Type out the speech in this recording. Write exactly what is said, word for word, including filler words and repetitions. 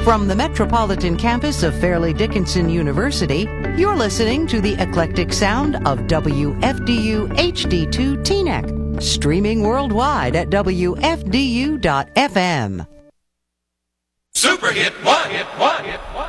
From the metropolitan campus of Fairleigh Dickinson University, you're listening to the eclectic sound of W F D U H D two Teaneck, streaming worldwide at W F D U dot F M. Super Hit One, Hit One, Hit One.